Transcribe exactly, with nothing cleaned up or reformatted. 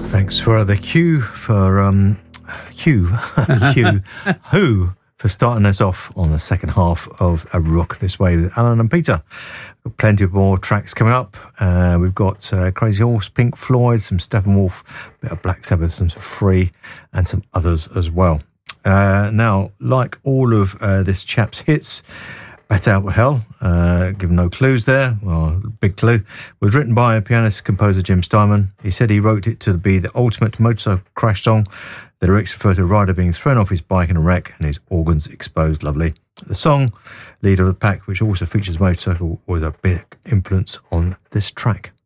Thanks for the cue for um, Q, Q, Who for starting us off on the second half of A Rock This Way with Alan and Peter. Got plenty of more tracks coming up. Uh, we've got uh, Crazy Horse, Pink Floyd, some Steppenwolf, a bit of Black Sabbath, some Free, and some others as well. Uh, now, like all of uh, this chap's hits, Bat Out with Hell, uh, given no clues there, well, big clue, was written by pianist composer Jim Steinman. He said he wrote it to be the ultimate motorcycle crash song. The lyrics refer to a rider being thrown off his bike in a wreck and his organs exposed. Lovely. The song, Leader of the Pack, which also features motorcycle, was a big influence on this track.